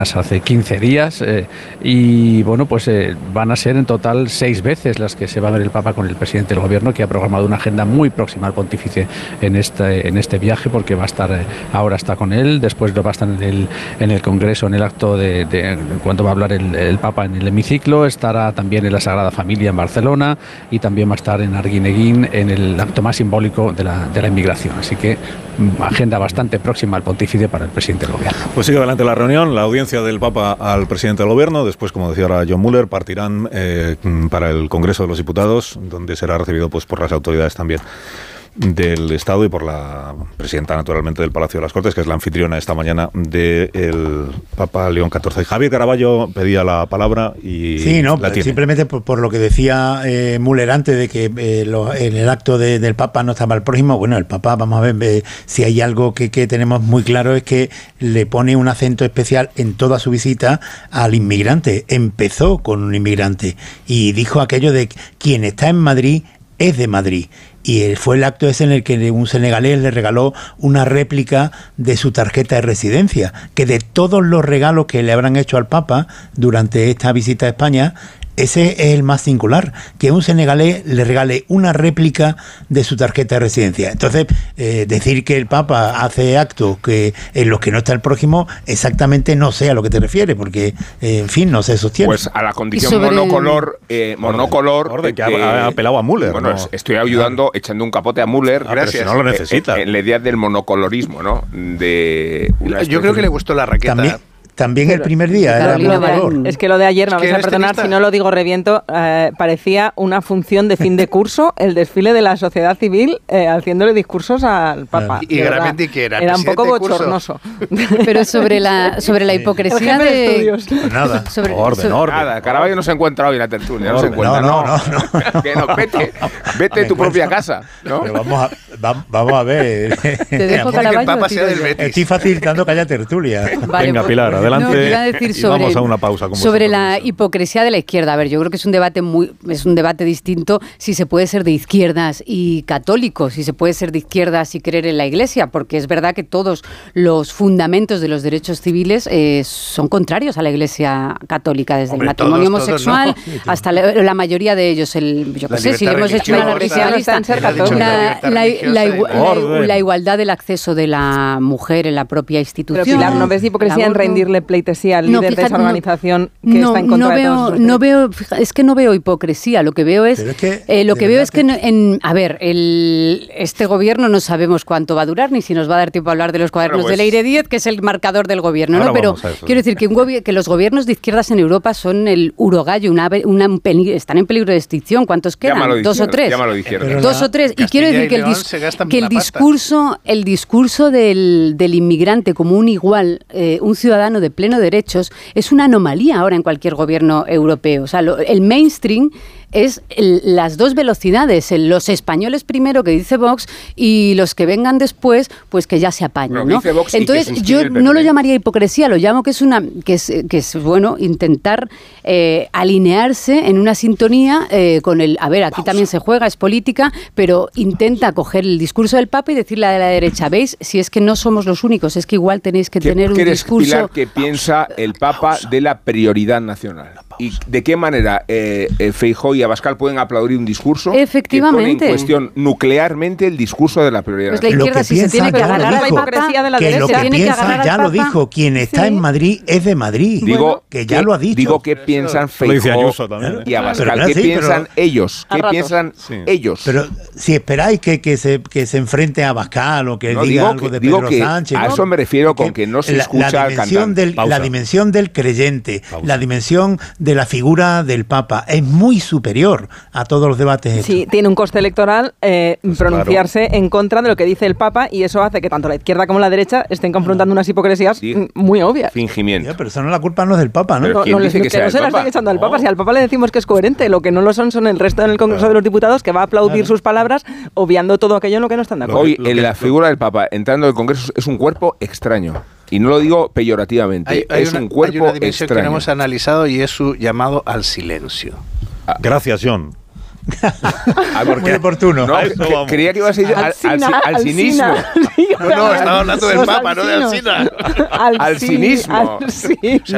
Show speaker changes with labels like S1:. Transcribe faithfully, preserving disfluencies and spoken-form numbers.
S1: hace quince días eh, y bueno pues eh, van a ser en total seis veces las que se va a ver el Papa con el presidente del gobierno, que ha programado una agenda muy próxima al pontífice en este en este viaje, porque va a estar eh, ahora está con él, después va a estar en el en el Congreso, en el acto de, de cuando va a hablar el, el Papa en el hemiciclo, estará también en la Sagrada Familia en Barcelona y también va a estar en Arguineguín en el acto más simbólico de la, de la inmigración, así que agenda bastante próxima al pontífice para el presidente del gobierno.
S2: Pues sigue adelante la reunión, la audiencia del Papa al presidente del gobierno. Después, como decía ahora John Muller, partirán eh, para el Congreso de los Diputados, donde será recibido pues por las autoridades también del Estado y por la presidenta, naturalmente, del Palacio de las Cortes, que es la anfitriona esta mañana del Papa León catorce. Javier Caraballo pedía la palabra y
S3: sí, no,
S2: la tiene.
S3: Simplemente por, por lo que decía eh, Müller antes de que eh, lo, en el acto de, del Papa no estaba el próximo. Bueno, el Papa, vamos a ver, eh, si hay algo que, que tenemos muy claro es que le pone un acento especial en toda su visita al inmigrante. Empezó con un inmigrante y dijo aquello de quien está en Madrid es de Madrid. Y fue el acto ese en el que un senegalés le regaló una réplica de su tarjeta de residencia, que de todos los regalos que le habrán hecho al Papa durante esta visita a España, ese es el más singular, que un senegalés le regale una réplica de su tarjeta de residencia. Entonces, eh, decir que el Papa hace actos que en los que no está el prójimo, exactamente no sé a lo que te refieres, porque, eh, en fin, no se sostiene.
S4: Pues a la condición monocolor, eh, monocolor...
S2: Orden, orden, que eh, ha apelado a Müller.
S4: Bueno, ¿no? Estoy ayudando, echando un capote a Müller.
S2: Ah, gracias. Si no lo necesita.
S4: En, en la idea del monocolorismo, ¿no? De
S5: Yo creo que le gustó la raqueta.
S3: También, También pero, el primer día era
S6: muy color. Es que lo de ayer, me vais a perdonar si no lo digo reviento, eh, parecía una función de fin de curso, el desfile de la sociedad civil eh, haciéndole discursos al Papa.
S5: Y Garamendi, que era
S6: Era un poco bochornoso.
S7: Pero sobre la sobre la hipocresía de...
S6: de
S3: pues nada,
S7: sobre,
S2: orden,
S7: sobre,
S2: orden.
S4: Nada, Caraballo no se encuentra hoy en la tertulia, no se encuentra.
S3: No, no, no. no, no.
S4: Que no, vete, vete a tu propia casa, ¿no?
S3: Pero vamos a, va, vamos a ver.
S7: Te dejo Caraballo.
S3: Estoy facilitando que haya tertulia.
S2: Vale, Venga, Pilar, adelante.
S7: No,
S2: y sobre, vamos a una pausa. Como
S7: sobre la hipocresía de la izquierda. A ver, yo creo que es un debate muy, es un debate distinto si se puede ser de izquierdas y católicos, si se puede ser de izquierdas y creer en la Iglesia, porque es verdad que todos los fundamentos de los derechos civiles eh, son contrarios a la Iglesia católica, desde Hombre, el matrimonio todos, homosexual todos, ¿no? hasta la, la mayoría de ellos. El, yo qué sé, si hemos hecho una lista, la, la, la, la, la igualdad del acceso de la mujer en la propia institución.
S6: Pero Pilar, ¿no ves hipocresía en rendirle pleitesía al líder no, fíjate, de esa organización
S7: no,
S6: que
S7: no,
S6: está en contra
S7: no
S6: de
S7: veo,
S6: todos
S7: no veo, es que no veo hipocresía. Lo que veo es, es que, eh, lo que veo es que, en, en, a ver, el, este gobierno no sabemos cuánto va a durar, ni si nos va a dar tiempo a hablar de los cuadernos pues, de Leire Díez, que es el marcador del gobierno, ¿no? Pero eso, quiero decir que, un gobi- que los gobiernos de izquierdas en Europa son el urogallo, una, una, un peligro, están en peligro de extinción. ¿Cuántos quedan? Dos
S4: diciendo,
S7: o tres. Dos
S4: la,
S7: o tres. Y quiero decir que el, dis- que el discurso, el discurso del, del inmigrante como un igual, eh, un ciudadano de pleno derechos, es una anomalía ahora en cualquier gobierno europeo. O sea, lo, el mainstream es el, las dos velocidades, el, los españoles primero, que dice Vox, y los que vengan después, pues que ya se apañen, ¿no? Entonces, yo no lo llamaría hipocresía, lo llamo que es una que es, que es bueno, intentar eh, alinearse en una sintonía eh, con el, a ver, aquí Pausa. También se juega, es política, pero intenta coger el discurso del Papa y decirle a la derecha, ¿veis? Si es que no somos los únicos, es que igual tenéis que tener un discurso...
S4: Pilar, ¿qué piensa el Papa de la prioridad nacional? ¿Y de qué manera eh, eh, Feijóo y Abascal pueden aplaudir un discurso
S7: Efectivamente.
S4: que pone en cuestión nuclearmente el discurso de la prioridad
S7: pues la
S4: nacional?
S7: izquierda, si se tiene que agarrar a la hipocresía de la
S3: que
S7: derecha,
S3: lo que
S7: tiene
S3: piensa,
S7: que agarrar
S3: ya
S7: al
S3: lo
S7: Papa.
S3: dijo, quien está sí. en Madrid es de Madrid.
S4: Digo
S3: bueno, que ya
S4: que,
S3: lo ha dicho.
S4: Digo qué piensan Feijóo y Abascal,
S3: pero,
S4: qué
S3: sí,
S4: piensan
S3: pero,
S4: ellos, qué piensan sí. ellos.
S3: Pero si esperáis que, que, se, que se enfrente a Abascal o que
S4: no,
S3: diga
S4: digo
S3: algo
S4: que,
S3: de
S4: digo
S3: Pedro
S4: que
S3: Sánchez.
S4: A
S3: ¿no?
S4: eso me refiero con que no se
S3: la,
S4: escucha
S3: la
S4: al cantante.
S3: Del, la dimensión del creyente, Pausa. La dimensión de la figura del Papa es muy superior a todos los debates estos.
S6: Sí, tiene un coste electoral eh, pues pronunciarse claro. en contra de lo que dice el Papa, y eso hace que tanto la izquierda como la derecha estén confrontando unas hipocresías sí. muy obvias.
S4: Fingimiento.
S3: Ya, pero eso no, la culpa no es del Papa, ¿no?
S6: Pero no, no, dice que, que no se la estoy echando al Papa. No. Si al Papa le decimos que es coherente, lo que no lo son son el resto del Congreso claro. de los Diputados, que va a aplaudir claro. sus palabras, obviando todo aquello en lo que no están de acuerdo.
S4: Hoy, en la figura del Papa, entrando al Congreso, es un cuerpo extraño. Y no lo digo peyorativamente,
S5: hay, hay
S4: es
S5: una,
S4: un cuerpo
S5: hay una dimensión
S4: extraño.
S5: que no hemos analizado y es su llamado al silencio.
S2: Gracias, John.
S4: Ah,
S3: muy oportuno.
S4: No, que, creía que ibas a ir al, al, al, al cinismo.
S5: No, no, estaba hablando del Papa, no de Alsina.
S4: Al, al cinismo.
S6: Al, sí.